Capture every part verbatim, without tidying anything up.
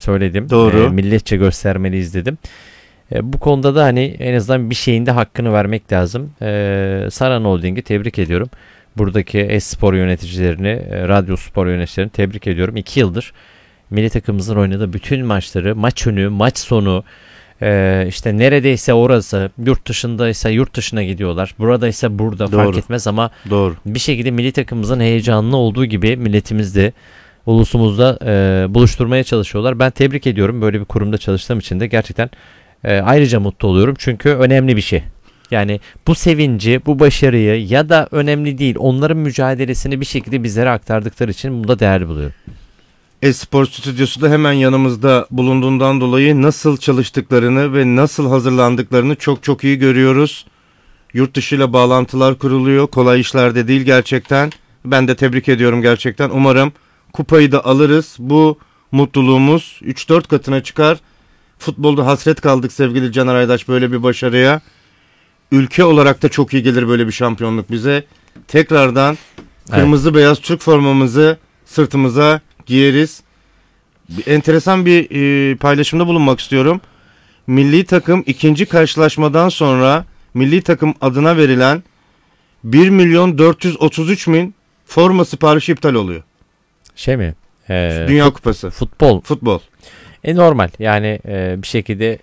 söyledim. Doğru. E, milletçe göstermeliyiz dedim. E, bu konuda da hani en azından bir şeyin de hakkını vermek lazım. E, Saran Holding'i tebrik ediyorum. Buradaki e-spor yöneticilerini, e, radyo spor yöneticilerini tebrik ediyorum. İki yıldır milli takımımızın oynadığı bütün maçları, maç önü, maç sonu, e, işte neredeyse orası, yurt dışındaysa yurt dışına gidiyorlar. Buradaysa burada, Doğru. fark etmez ama Doğru. bir şekilde milli takımımızın heyecanlı olduğu gibi milletimizde, ulusumuzda e, buluşturmaya çalışıyorlar. Ben tebrik ediyorum. Böyle bir kurumda çalıştığım için de gerçekten e, ayrıca mutlu oluyorum. Çünkü önemli bir şey. Yani bu sevinci, bu başarıyı ya da önemli değil, onların mücadelesini bir şekilde bizlere aktardıkları için bunu da değerli buluyorum. E-spor stüdyosu da hemen yanımızda bulunduğundan dolayı nasıl çalıştıklarını ve nasıl hazırlandıklarını çok çok iyi görüyoruz. Yurt dışıyla bağlantılar kuruluyor. Kolay işler de değil gerçekten. Ben de tebrik ediyorum gerçekten. Umarım kupayı da alırız. Bu mutluluğumuz üç dört katına çıkar. Futbolda hasret kaldık sevgili Caner Aydaş böyle bir başarıya. Ülke olarak da çok iyi gelir böyle bir şampiyonluk bize. Tekrardan kırmızı evet. beyaz Türk formamızı sırtımıza giyeriz. Enteresan bir e, paylaşımda bulunmak istiyorum. Milli takım ikinci karşılaşmadan sonra milli takım adına verilen bir milyon dört yüz otuz üç bin forma siparişi iptal oluyor. Şey mi? Ee, Dünya fut, Kupası. Futbol. Futbol. E normal. Yani e, bir şekilde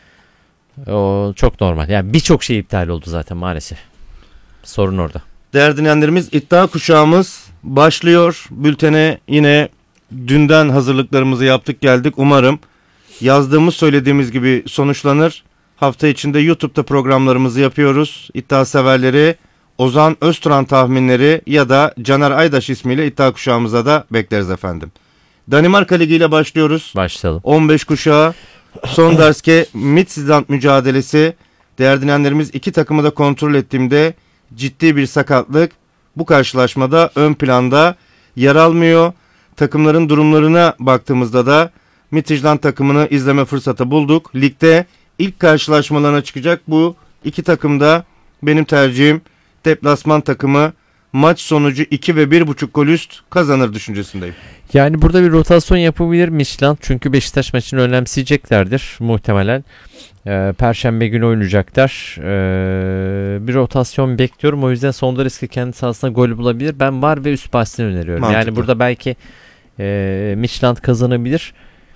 o çok normal. Yani birçok şey iptal oldu zaten maalesef. Sorun orada. Değerli dinleyenlerimiz, iddia kuşağımız başlıyor. Bültene yine dünden hazırlıklarımızı yaptık geldik. Umarım yazdığımız söylediğimiz gibi sonuçlanır. Hafta içinde YouTube'da programlarımızı yapıyoruz. İddia severleri Ozan Özturan tahminleri ya da Caner Aydaş ismiyle iddia kuşağımıza da bekleriz efendim. Danimarka Ligi ile başlıyoruz. Başlayalım. on beş kuşağı son derske Midtjylland mücadelesi. Değerli dinleyenlerimiz, iki takımı da kontrol ettiğimde ciddi bir sakatlık bu karşılaşmada ön planda yer almıyor. Takımların durumlarına baktığımızda da Midtjylland takımını izleme fırsatı bulduk. Ligde ilk karşılaşmalarına çıkacak bu iki takım da benim tercihim deplasman takımı maç sonucu iki ve bir buçuk gol üst kazanır düşüncesindeyim. Yani burada bir rotasyon yapabilir Midtjylland çünkü Beşiktaş maçını önemseyeceklerdir muhtemelen. Ee, Perşembe günü oynayacaklar. Ee, bir rotasyon bekliyorum. O yüzden son riski kendi sahasına gol bulabilir. Ben var ve üst bahsini öneriyorum. Mantıklı. Yani burada belki e, Midtjylland kazanabilir.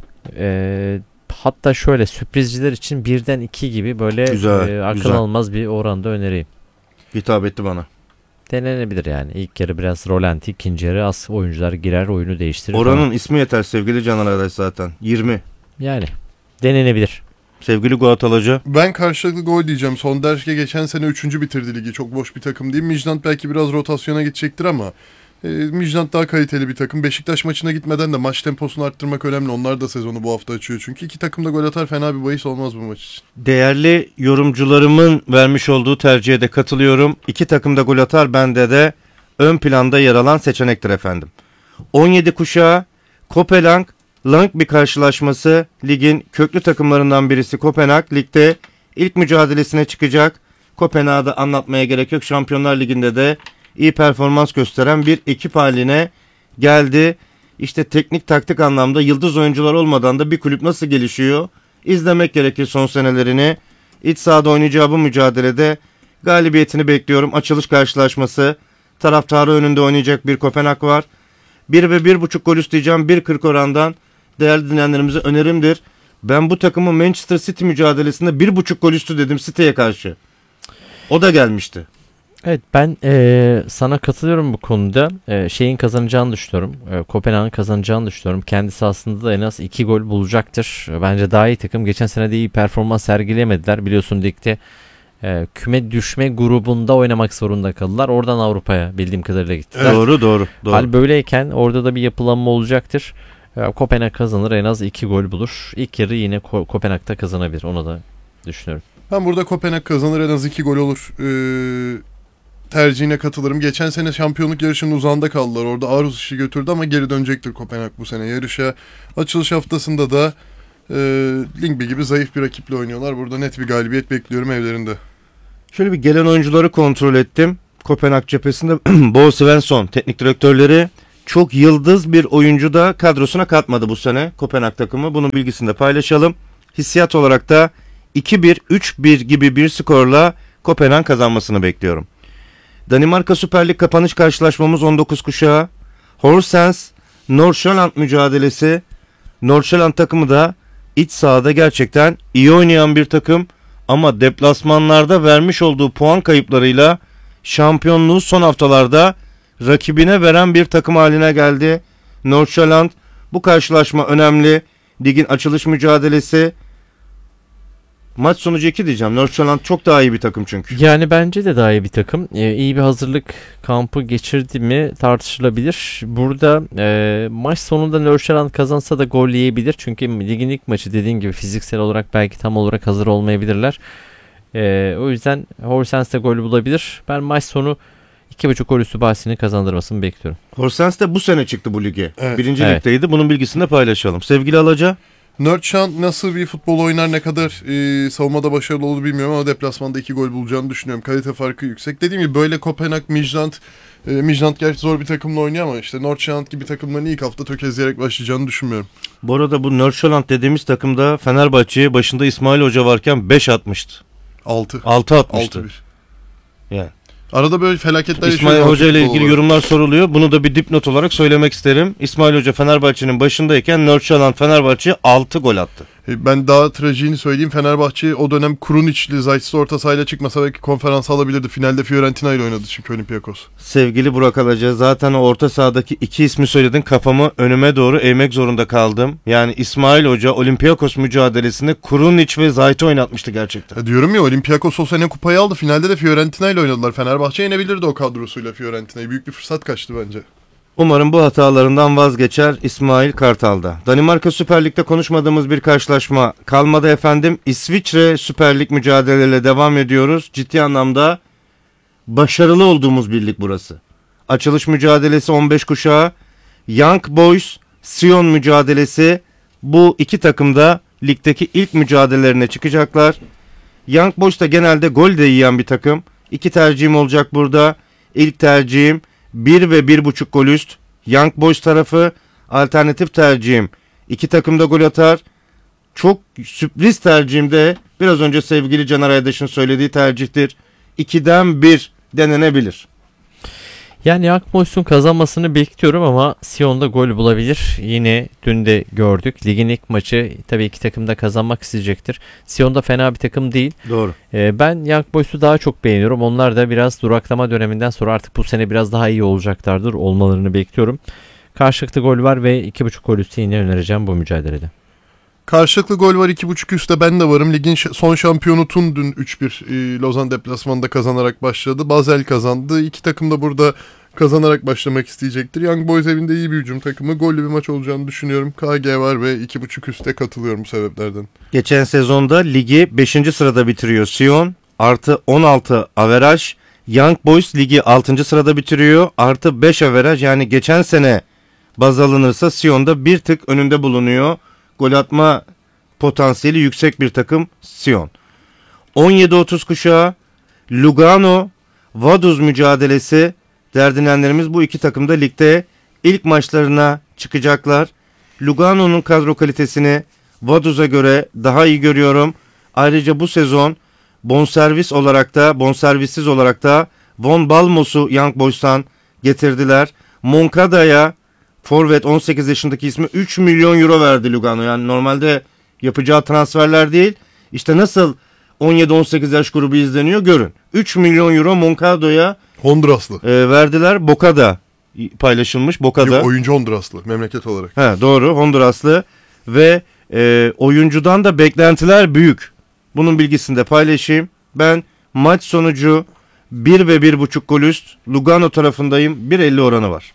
E, hatta şöyle sürprizciler için birden iki gibi böyle güzel, e, akıl güzel. almaz bir oranda önereyim. Hitap etti bana. Denenebilir yani. İlk yarı biraz rolanti, ikinci yarı az oyuncular girer, oyunu değiştirir. Oranın falan. ismi yeter sevgili Canan Arkadaş zaten. yirmi. Yani denenebilir. Sevgili Guat Alaca. Ben karşılıklı gol diyeceğim. Sonderske geçen sene üçüncü bitirdi ligi. Çok boş bir takım değil. Midtjylland belki biraz rotasyona gidecektir ama e, Midtjylland daha kaliteli bir takım. Beşiktaş maçına gitmeden de maç temposunu arttırmak önemli. Onlar da sezonu bu hafta açıyor çünkü. iki takım da gol atar, fena bir bahis olmaz bu maç için. Değerli yorumcularımın vermiş olduğu tercihe de katılıyorum. İki takım da gol atar, bende de ön planda yer alan seçenektir efendim. on yedi kuşağı Kopenhag Lyngby karşılaşması, ligin köklü takımlarından birisi Kopenhag. Ligde ilk mücadelesine çıkacak. Kopenhag'da anlatmaya gerek yok. Şampiyonlar Ligi'nde de iyi performans gösteren bir ekip haline geldi. İşte teknik taktik anlamda yıldız oyuncular olmadan da bir kulüp nasıl gelişiyor İzlemek gerekir son senelerini. İç sahada oynayacağı bu mücadelede galibiyetini bekliyorum. Açılış karşılaşması, taraftarı önünde oynayacak bir Kopenhag var. bir ve bir buçuk gol üst diyeceğim. bir kırk orandan değerli dinleyenlerimize önerimdir. Ben bu takımın Manchester City mücadelesinde bir buçuk gol üstü dedim City'ye karşı. O da gelmişti. Evet, ben e, sana katılıyorum bu konuda. E, şeyin kazanacağını düşünüyorum. E, Kopenhag'ın kazanacağını düşünüyorum. Kendisi aslında da en az iki gol bulacaktır. E, bence daha iyi takım. Geçen sene de iyi performans sergileyemediler. Biliyorsun ligde e, küme düşme grubunda oynamak zorunda kaldılar. Oradan Avrupa'ya bildiğim kadarıyla gittiler. Evet. Doğru doğru. doğru. Hal böyleyken orada da bir yapılanma olacaktır. E, Kopenhag kazanır, en az iki gol bulur. İlk yarı yine Ko- Kopenhag'da kazanabilir. Onu da düşünüyorum. Ben burada Kopenhag kazanır, en az iki gol olur. Ee, tercihine katılırım. Geçen sene şampiyonluk yarışının uzağında kaldılar. Orada Aarhus işi götürdü ama geri dönecektir Kopenhag bu sene yarışa. Açılış haftasında da e, Lyngby gibi zayıf bir rakiple oynuyorlar. Burada net bir galibiyet bekliyorum evlerinde. Şöyle bir gelen oyuncuları kontrol ettim. Kopenhag cephesinde Bo Svensson teknik direktörleri, çok yıldız bir oyuncu da kadrosuna katmadı bu sene Kopenhag takımı. Bunun bilgisini de paylaşalım. Hissiyat olarak da iki bir, üç bir gibi bir skorla Kopenhag kazanmasını bekliyorum. Danimarka Süper Lig kapanış karşılaşmamız on dokuz kuşağı. Horsens Nordsjælland mücadelesi. Nordsjælland takımı da iç sahada gerçekten iyi oynayan bir takım ama deplasmanlarda vermiş olduğu puan kayıplarıyla şampiyonluğu son haftalarda rakibine veren bir takım haline geldi. Nordsjælland, bu karşılaşma önemli. Ligin açılış mücadelesi. Maç sonucu iki diyeceğim. Nordsjælland çok daha iyi bir takım çünkü. Yani bence de daha iyi bir takım. Ee, iyi bir hazırlık kampı geçirdi mi tartışılabilir. Burada e, maç sonunda Nordsjælland kazansa da gol yiyebilir. Çünkü ligin ilk maçı, dediğin gibi fiziksel olarak belki tam olarak hazır olmayabilirler. E, o yüzden Horsens de gol bulabilir. Ben maç sonu iki buçuk gol üstü bahsini kazandırmasını bekliyorum. Horsens de bu sene çıktı bu lige. Evet. Birinci Evet. ligdeydi. Bunun bilgisini de paylaşalım. Sevgili Alaca. Nordsjælland nasıl bir futbol oynar, ne kadar e, savunmada başarılı olur bilmiyorum ama deplasmanda iki gol bulacağını düşünüyorum. Kalite farkı yüksek. Dediğim gibi böyle Kopenhag, Midtjylland, e, Midtjylland gerçi zor bir takımla oynuyor ama işte Nordsjælland gibi takımların ilk hafta tökezleyerek başlayacağını düşünmüyorum. Bu arada bu Nordsjælland dediğimiz takımda Fenerbahçe'ye başında İsmail Hoca varken beş atmıştı. altı. altı atmıştı. altı bir. Yani. Arada böyle felaketler İsmail yaşıyor. Hoca ile futbol ilgili olarak. yorumlar soruluyor. Bunu da bir dipnot olarak söylemek isterim. İsmail Hoca Fenerbahçe'nin başındayken Nordsjælland Fenerbahçe'ye altı gol attı. E, Ben daha trajiğini söyleyeyim. Fenerbahçe o dönem Krunić'li, Zayt'si orta sahayla çıkmasa belki konferans alabilirdi. Finalde Fiorentina ile oynadı çünkü Olympiakos. Sevgili Burak Alaca, zaten o orta sahadaki iki ismi söyledin, kafamı önüme doğru eğmek zorunda kaldım. Yani İsmail Hoca Olympiakos mücadelesinde Krunić ve Zayt'ı oynatmıştı gerçekten. E, diyorum ya, Olympiakos o sene kupayı aldı. Finalde de Fiorentina ile oynadılar. Fenerbahçe yenebilirdi o kadrosuyla Fiorentina'yı. Büyük bir fırsat kaçtı bence. Umarım bu hatalarından vazgeçer İsmail Kartal'da. Danimarka Süper Lig'de konuşmadığımız bir karşılaşma kalmadı efendim. İsviçre Süper Lig mücadeleleriyle devam ediyoruz. Ciddi anlamda başarılı olduğumuz bir lig burası. Açılış mücadelesi on beş kuşağı. Young Boys Sion mücadelesi. Bu iki takım da ligdeki ilk mücadelelerine çıkacaklar. Young Boys da genelde gol de yiyen bir takım. İki tercihim olacak burada. İlk tercihim bir ve bir buçuk gol üst. Young Boys tarafı. Alternatif tercihim iki takım da gol atar. Çok sürpriz tercihim de biraz önce sevgili Caner Aydaş'ın söylediği tercihtir. ikiden bir denenebilir. Yani Young Boys'un kazanmasını bekliyorum ama Sion'da gol bulabilir. Yine dün de gördük. Ligin ilk maçı, tabii iki takım da kazanmak isteyecektir. Sion da fena bir takım değil. Doğru. Ee, ben Young Boys'u daha çok beğeniyorum. Onlar da biraz duraklama döneminden sonra artık bu sene biraz daha iyi olacaklardır. Olmalarını bekliyorum. Karşılıklı gol var ve iki buçuk gol üstü yine önereceğim bu mücadelede. Karşılıklı gol var, iki buçuk üstte ben de varım. Ligin ş- son şampiyonu Thun dün üç bir e, Lozan deplasmanında kazanarak başladı. Basel kazandı. İki takım da burada kazanarak başlamak isteyecektir. Young Boys evinde iyi bir hücum takımı. Gollü bir maç olacağını düşünüyorum. K G var ve iki buçuk üstte katılıyorum bu sebeplerden. Geçen sezonda ligi beşinci sırada bitiriyor Sion. Artı on altı averaj. Young Boys ligi altıncı sırada bitiriyor. Artı beş averaj. Yani geçen sene baz alınırsa Sion'da bir tık önünde bulunuyor. Gol atma potansiyeli yüksek bir takım Sion. on yedi otuz kuşağı Lugano Vaduz mücadelesi. Derdinenlerimiz bu iki takım da ligde ilk maçlarına çıkacaklar. Lugano'nun kadro kalitesini Vaduz'a göre daha iyi görüyorum. Ayrıca bu sezon bonservis olarak da bonservissiz olarak da Von Balmos'u Young Boys'tan getirdiler. Moncada'ya forvet on sekiz yaşındaki ismi üç milyon euro verdi Lugano. Yani normalde yapacağı transferler değil. İşte nasıl on yedi on sekiz yaş grubu izleniyor görün. üç milyon euro Moncada'ya Honduraslı. e, verdiler. Boca'da paylaşılmış. Boca'da. Yok, oyuncu Honduraslı memleket olarak. He, doğru, Honduraslı ve e, oyuncudan da beklentiler büyük. Bunun bilgisini de paylaşayım. Ben maç sonucu bir ve bir buçuk gol üst Lugano tarafındayım. bir elli oranı var.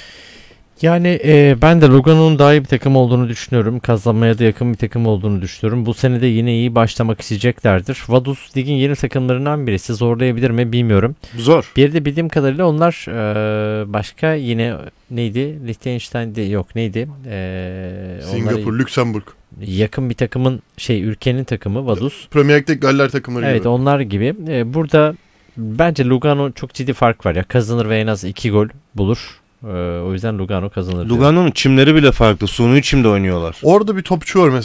Yani e, ben de Lugano'nun daha iyi bir takım olduğunu düşünüyorum. Kazanmaya da yakın bir takım olduğunu düşünüyorum. Bu sene de yine iyi başlamak isteyeceklerdir. Vaduz ligin yeni takımlarından birisi. Zorlayabilir mi bilmiyorum. Zor. Bir de bildiğim kadarıyla onlar e, başka yine neydi? Liechtenstein'de yok neydi? E, Singapur, onlara Lüksemburg. yakın bir takımın şey ülkenin takımı Vaduz. Premier Lig'deki Galler takımları Evet gibi. onlar gibi. E, burada bence Lugano çok ciddi fark var ya. Kazanır ve en az iki gol bulur. Ee, o yüzden Lugano kazanır diyorum. Lugano'nun çimleri bile farklı. Suni çimde oynuyorlar. Orada bir topçu var mesela.